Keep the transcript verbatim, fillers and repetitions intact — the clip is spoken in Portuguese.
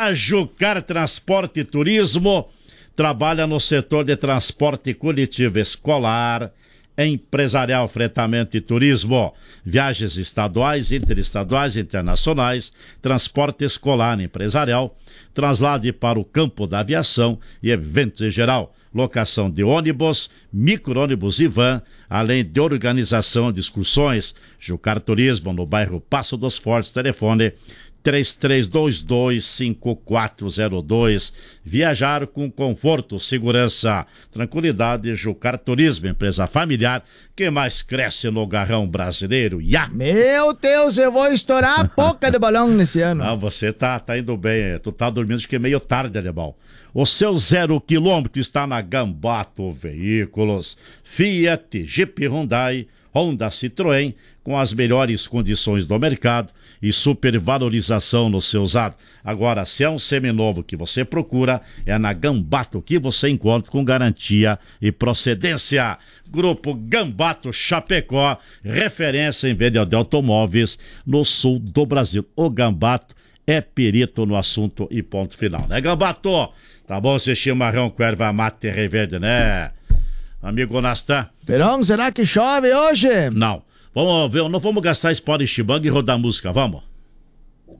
A Jucar Transporte e Turismo trabalha no setor de transporte coletivo escolar, empresarial, fretamento e turismo, viagens estaduais, interestaduais, internacionais, transporte escolar empresarial, traslade para o campo da aviação e eventos em geral, locação de ônibus, micro-ônibus e van, além de organização de excursões. Jucar Turismo, no bairro Passo dos Fortes, telefone três três dois dois, cinco quatro zero dois. Viajar com conforto, segurança, tranquilidade. Jucar Turismo, empresa familiar que mais cresce no garrão brasileiro. Yeah. Meu Deus, eu vou estourar a boca de balão nesse ano. Ah, você tá, tá indo bem, tu tá dormindo, acho que é meio tarde, alemão. O seu zero quilômetro está na Gambato Veículos, Fiat, Jeep, Hyundai, Honda, Citroën, com as melhores condições do mercado e supervalorização no seu usado. Agora, se é um seminovo que você procura, é na Gambato que você encontra com garantia e procedência. Grupo Gambato Chapecó, referência em venda de automóveis no sul do Brasil. O Gambato é perito no assunto e ponto final, né, Gambato? Tá bom esse chimarrão com erva mate e reverde, né, amigo Nastan? Perão, será que chove hoje? Não. Vamos ver, não vamos gastar espora e chibanga e rodar música, vamos?